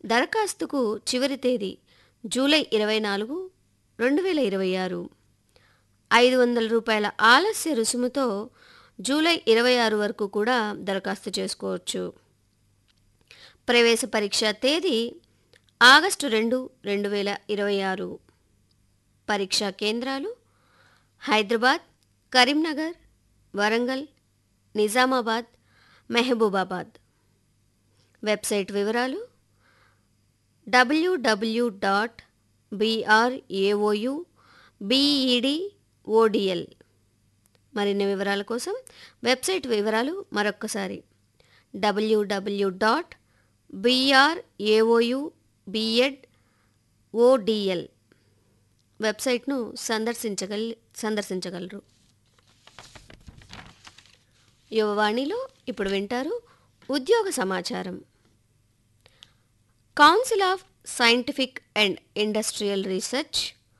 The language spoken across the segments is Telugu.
దరఖాస్తుకు చివరి తేదీ జూలై 24, 2026. ₹500 ఆలస్య రుసుముతో జూలై 26 వరకు కూడా దరఖాస్తు చేసుకోవచ్చు. ప్రవేశ పరీక్ష తేదీ ఆగస్టు 2, 2026. పరీక్షా కేంద్రాలు హైదరాబాద్, కరీంనగర్, వరంగల్, నిజామాబాద్, మహబూబాబాద్. వెబ్సైట్ వివరాలు www.braoubedodl. మరిన్ని వివరాల కోసం వెబ్సైట్ వివరాలు మరొక్కసారి www.braoubedodl వెబ్సైట్ను సందర్శించగలరు. యువవాణిలో ఇప్పుడు వింటారు ఉద్యోగ సమాచారం. Council of scientific and industrial research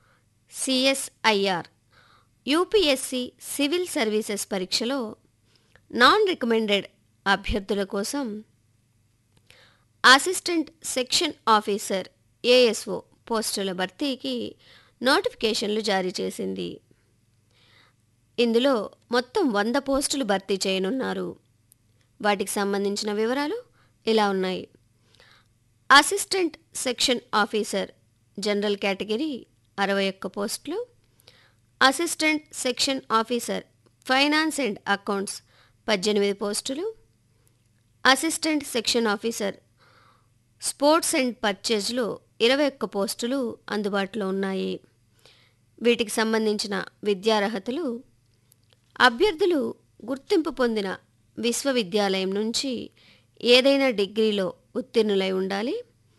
CSIR UPSC civil services పరీక్షలో నాన్ రికమెండెడ్ అభ్యర్థుల కోసం అసిస్టెంట్ సెక్షన్ ఆఫీసర్ ASO పోస్టుల భర్తీకి నోటిఫికేషన్లు జారీ చేసింది. ఇందులో మొత్తం 100 పోస్టులు భర్తీ చేయనున్నారు. వాటికి సంబంధించిన వివరాలు ఇలా ఉన్నాయి. Assistant section officer general category 61 పోస్టులు, assistant section officer finance and accounts 18 పోస్టులు, assistant section officer sports and పర్చేజ్లో 21 పోస్టులు అందుబాటులో ఉన్నాయి. వీటికి సంబంధించిన విద్యార్హతలు అభ్యర్థులు గుర్తింపు పొందిన విశ్వవిద్యాలయం నుంచి ఏదైనా డిగ్రీలో ఉత్తీర్ణులై ఉండాలి.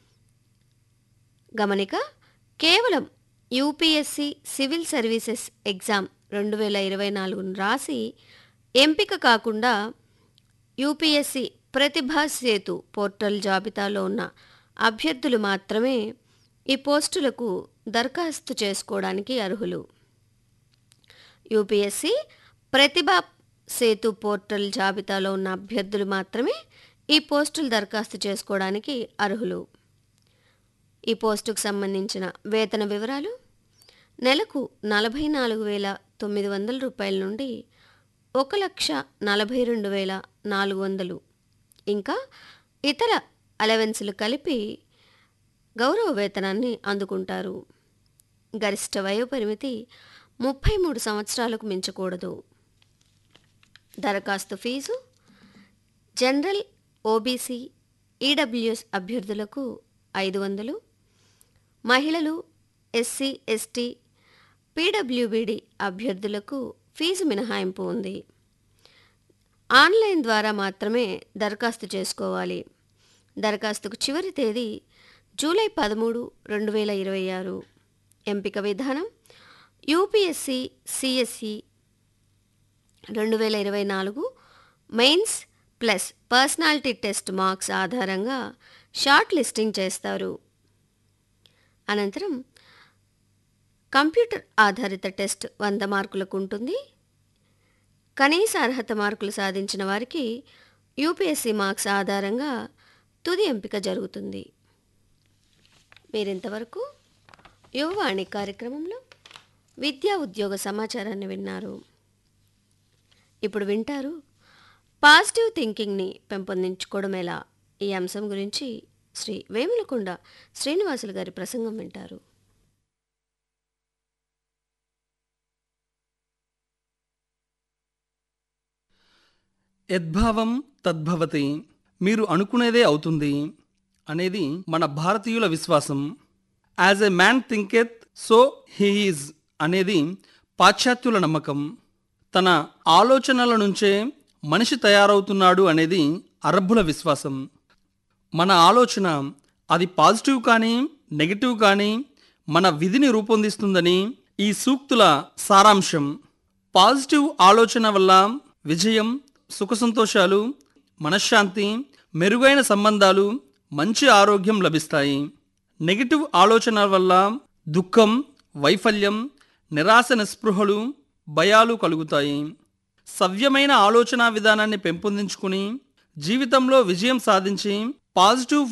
గమనిక: కేవలం యూపీఎస్సీ సివిల్ సర్వీసెస్ ఎగ్జామ్ 2024ను రాసి ఎంపిక కాకుండా యూపీఎస్సీ ప్రతిభా సేతు పోర్టల్ జాబితాలో ఉన్న అభ్యర్థులు మాత్రమే ఈ పోస్టులకు దరఖాస్తు చేసుకోవడానికి అర్హులు. యూపీఎస్సీ ప్రతిభా సేతు పోర్టల్ జాబితాలో ఉన్న అభ్యర్థులు మాత్రమే ఈ పోస్టులు దరఖాస్తు చేసుకోవడానికి అర్హులు. ఈ పోస్టుకు సంబంధించిన వేతన వివరాలు నెలకు ₹44,900 నుండి ₹1,42,400 ఇంకా ఇతర అలవెన్సులు కలిపి గౌరవ వేతనాన్ని అందుకుంటారు. గరిష్ట వయోపరిమితి 33 సంవత్సరాలకు మించకూడదు. దరఖాస్తు ఫీజు జనరల్, ఓబీసీ, ఈడబ్ల్యూఎస్ అభ్యర్థులకు 500, మహిళలు, ఎస్సీ, ఎస్టీ, పీడబ్ల్యూబీడీ అభ్యర్థులకు ఫీజు మినహాయింపు ఉంది. ఆన్లైన్ ద్వారా మాత్రమే దరఖాస్తు చేసుకోవాలి. దరఖాస్తుకు చివరి తేదీ జూలై 13, 2026. ఎంపిక విధానం UPSC CSE 2024 mains plus personality test marks ఆధారంగా షార్ట్ లిస్టింగ్ చేస్తారు. అనంతరం కంప్యూటర్ ఆధారిత టెస్ట్ 100 మార్కులకు ఉంటుంది. కనీస అర్హత మార్కులు సాధించిన వారికి యూపీఎస్సీ మార్క్స్ ఆధారంగా తుది ఎంపిక జరుగుతుంది. మీరింతవరకు యువవాణి కార్యక్రమంలో విద్యా ఉద్యోగ సమాచారాన్ని విన్నారు. ఇప్పుడు వింటారు పాజిటివ్ థింకింగ్ని పెంపొందించుకోవడం ఎలా, ఈ అంశం గురించి శ్రీ వేములకొండ శ్రీనివాసులు గారి ప్రసంగం వింటారు. యద్భావం తద్భవతి, మీరు అనుకునేదే అవుతుంది అనేది మన భారతీయుల విశ్వాసం. As a man thinketh so he is అనేది పాశ్చాత్యుల నమ్మకం. తన ఆలోచనల నుంచే మనిషి తయారవుతున్నాడు అనేది అరబ్బుల విశ్వాసం. మన ఆలోచన అది పాజిటివ్ కానీ నెగిటివ్ కానీ మన విధిని రూపొందిస్తుందని ఈ సూక్తుల సారాంశం. పాజిటివ్ ఆలోచన వల్ల విజయం, సుఖ సంతోషాలు, మనశ్శాంతి, మెరుగైన సంబంధాలు, మంచి ఆరోగ్యం లభిస్తాయి. నెగిటివ్ ఆలోచన వల్ల దుఃఖం, వైఫల్యం, నిరాశ, నిస్పృహలు, భయాలు కలుగుతాయి. సవ్యమైన ఆలోచన విధానాన్ని పెంపొందించుకుని జీవితంలో విజయం సాధించి పాజిటివ్